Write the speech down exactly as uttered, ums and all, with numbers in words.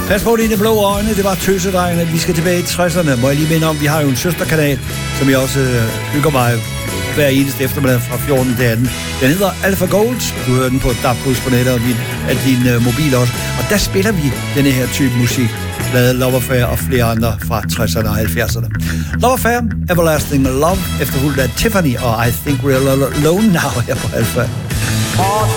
Pas på dine blå øjne, det var Tøsedrengene. Vi skal tilbage i tresserne. Må jeg lige minde om, vi har jo en søsterkanal, som jeg også øh, hygger mig hver eneste eftermiddag fra fjorten til atten. Den hedder Alpha Gold. Du hører den på D A B plus på nettet og din, af din øh, mobil også. Og der spiller vi denne her type musik. Lavet Love Affair og flere andre fra tresserne og halvfjerdserne. Love Affair, Everlasting Love, efterfulgt af Tiffany og I Think We're Alone Now her på Alpha.